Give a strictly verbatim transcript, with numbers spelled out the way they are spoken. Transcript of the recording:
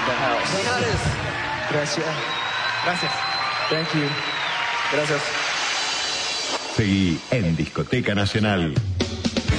the house. Señores, Gracias. gracias. Thank you. Gracias. Seguí en Discoteca Nacional.